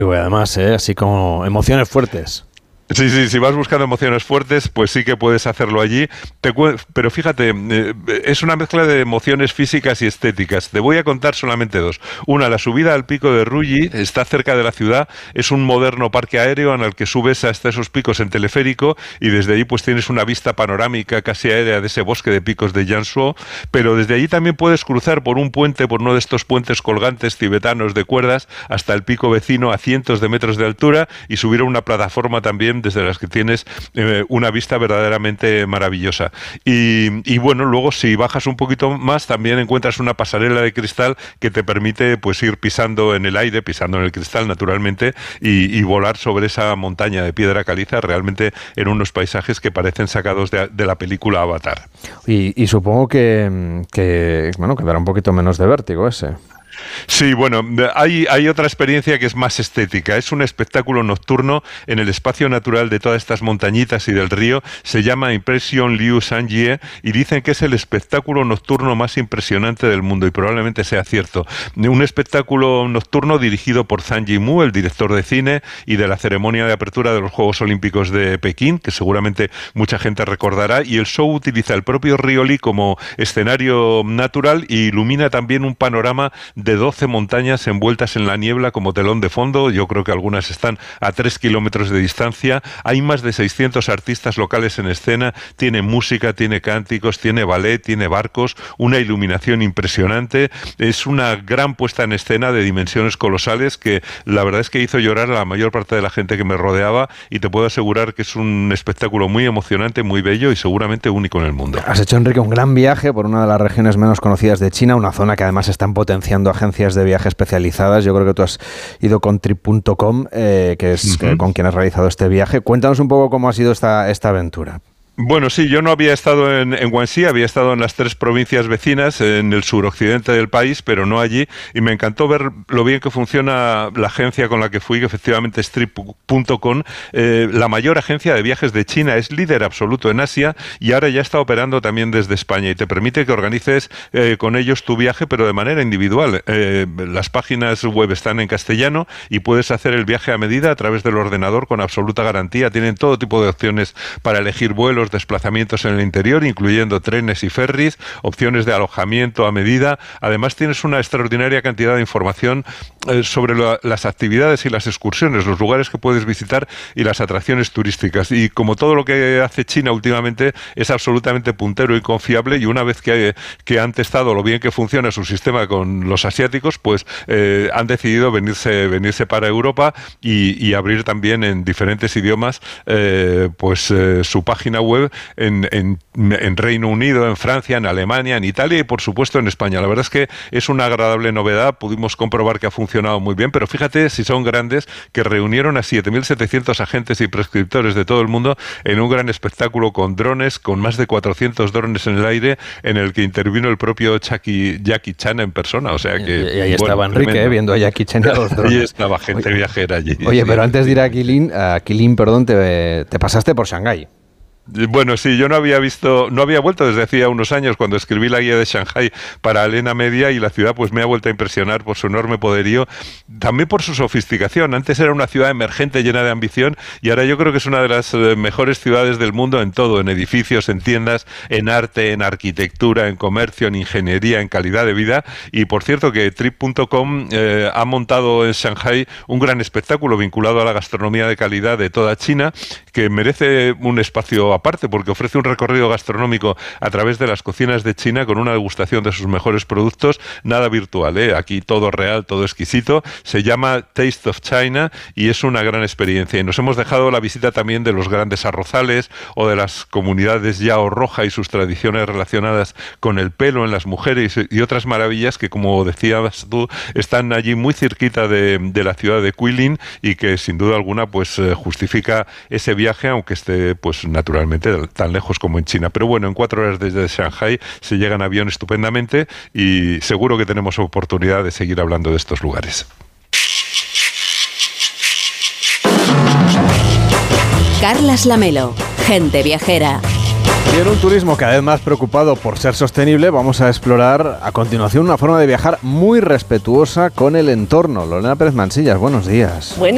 Y además, así como emociones fuertes. Sí, si vas buscando emociones fuertes, pues sí que puedes hacerlo allí. Pero fíjate, es una mezcla de emociones físicas y estéticas. Te voy a contar solamente dos. Una, la subida al pico de Rulli, está cerca de la ciudad, es un moderno parque aéreo en el que subes hasta esos picos en teleférico y desde allí pues tienes una vista panorámica casi aérea de ese bosque de picos de Jiangsu, pero desde allí también puedes cruzar por un puente, por uno de estos puentes colgantes tibetanos de cuerdas, hasta el pico vecino a cientos de metros de altura y subir a una plataforma también desde las que tienes una vista verdaderamente maravillosa. Y bueno, luego si bajas un poquito más también encuentras una pasarela de cristal que te permite pues ir pisando en el aire, pisando en el cristal naturalmente y volar sobre esa montaña de piedra caliza realmente en unos paisajes que parecen sacados de la película Avatar. Y supongo que dará un poquito menos de vértigo ese. Sí, bueno, hay otra experiencia que es más estética. Es un espectáculo nocturno en el espacio natural de todas estas montañitas y del río. Se llama Impression Liu Sanjie y dicen que es el espectáculo nocturno más impresionante del mundo y probablemente sea cierto. Un espectáculo nocturno dirigido por Zhang Yimou, el director de cine y de la ceremonia de apertura de los Juegos Olímpicos de Pekín, que seguramente mucha gente recordará, y el show utiliza el propio río Li como escenario natural e ilumina también un panorama de 12 montañas envueltas en la niebla como telón de fondo. Yo creo que algunas están a 3 kilómetros de distancia. Hay más de 600 artistas locales en escena. Tiene música, tiene cánticos, tiene ballet, tiene barcos, una iluminación impresionante. Es una gran puesta en escena de dimensiones colosales que la verdad es que hizo llorar a la mayor parte de la gente que me rodeaba y te puedo asegurar que es un espectáculo muy emocionante, muy bello y seguramente único en el mundo. Has hecho, Enrique, un gran viaje por una de las regiones menos conocidas de China, una zona que además están potenciando agencias de viaje especializadas. Yo creo que tú has ido con Trip.com, que es con quien has realizado este viaje. Cuéntanos un poco cómo ha sido esta aventura. Bueno, sí, yo no había estado en Guangxi, había estado en las 3 provincias vecinas, en el suroccidente del país, pero no allí, y me encantó ver lo bien que funciona la agencia con la que fui, que efectivamente es Trip.com, la mayor agencia de viajes de China, es líder absoluto en Asia, y ahora ya está operando también desde España, y te permite que organices con ellos tu viaje, pero de manera individual. Las páginas web están en castellano, y puedes hacer el viaje a medida a través del ordenador con absoluta garantía. Tienen todo tipo de opciones para elegir vuelos, desplazamientos en el interior, incluyendo trenes y ferries, opciones de alojamiento a medida. Además tienes una extraordinaria cantidad de información sobre las actividades y las excursiones, los lugares que puedes visitar y las atracciones turísticas. Y como todo lo que hace China últimamente es absolutamente puntero y confiable, y una vez que han testado lo bien que funciona su sistema con los asiáticos, pues han decidido venirse para Europa y abrir también en diferentes idiomas su página web en Reino Unido, en Francia, en Alemania, en Italia y por supuesto en España. La verdad es que es una agradable novedad, pudimos comprobar que ha funcionado muy bien, pero fíjate si son grandes, que reunieron a 7.700 agentes y prescriptores de todo el mundo en un gran espectáculo con drones, con más de 400 drones en el aire, en el que intervino el propio Jackie Chan en persona. O sea que, y ahí estaba Enrique, viendo a Jackie Chan y a los drones. Y estaba gente viajera allí. Oye, pero antes de ir a Guilin, te pasaste por Shanghái. Bueno, sí, yo no había vuelto desde hacía unos años cuando escribí la guía de Shanghái para Elena Media, y la ciudad pues me ha vuelto a impresionar por su enorme poderío, también por su sofisticación. Antes era una ciudad emergente llena de ambición y ahora yo creo que es una de las mejores ciudades del mundo en todo, en edificios, en tiendas, en arte, en arquitectura, en comercio, en ingeniería, en calidad de vida. Y por cierto que Trip.com ha montado en Shanghái un gran espectáculo vinculado a la gastronomía de calidad de toda China, que merece un espacio aparte porque ofrece un recorrido gastronómico a través de las cocinas de China con una degustación de sus mejores productos, nada virtual, aquí todo real, todo exquisito. Se llama Taste of China y es una gran experiencia, y nos hemos dejado la visita también de los grandes arrozales o de las comunidades Yao Roja y sus tradiciones relacionadas con el pelo en las mujeres y otras maravillas que, como decías tú, están allí muy cerquita de la ciudad de Guilin y que sin duda alguna pues justifica ese viaje, aunque esté pues naturalmente tan lejos como en China. Pero bueno, en 4 horas desde Shanghái se llega en avión estupendamente y seguro que tenemos oportunidad de seguir hablando de estos lugares. Carlas Lamelo, gente viajera. Y en un turismo cada vez más preocupado por ser sostenible, vamos a explorar a continuación una forma de viajar muy respetuosa con el entorno. Lorena Pérez Mansillas, buenos días. Buenos